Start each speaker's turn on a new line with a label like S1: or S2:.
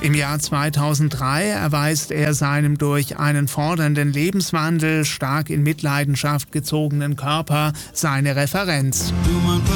S1: Im Jahr 2003 erweist er seinem durch einen fordernden Lebenswandel, stark in Mitleidenschaft gezogenen Körper seine Referenz.